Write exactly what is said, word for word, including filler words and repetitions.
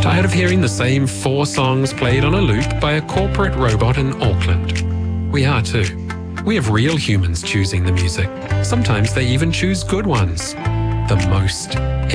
Tired of hearing the same four songs played on a loop by a corporate robot in Auckland? We are too. We have real humans choosing the music. Sometimes they even choose good ones. The most